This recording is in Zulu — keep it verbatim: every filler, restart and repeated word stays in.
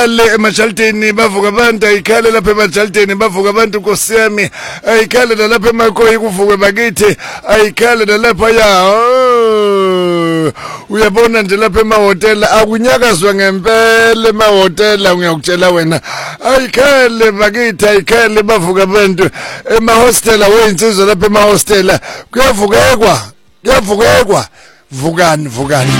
le emashalteni bavuka abantu ayikhale lapha emashalteni bavuka abantu Nkosi yami ayikhale lapha emakoyi kuvuke bakithi ayikhale lapha ya uyabona nje lapha emahotela akunyakazwa ngempela emahotela ngiyakutshela wena ayikhale bakithi ayikhale bavuka abantu emahostela weyinsizwa lapha emahostela kuyavukekwa kuyavukekwa vukani vukani